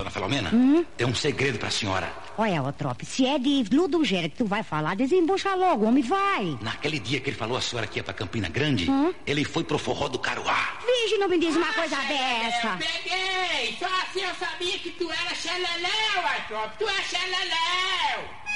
dona Filomena, tem um segredo pra senhora. Olha, ô Trop, se é de Ludogera que tu vai falar, desembucha logo, homem, vai. Naquele dia que ele falou a senhora que ia pra Campina Grande, ele foi pro forró do Caruá. Virgem, não me diz uma coisa dessa. Eu peguei! Só assim eu sabia que tu era xeleléu, Artrop. Tu é xeleléu!